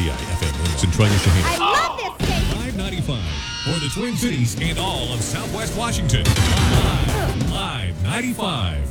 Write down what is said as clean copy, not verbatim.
WTI FM Centralia Shaheen. I love this station. 595 for the Twin Cities and all of Southwest Washington. Live 95.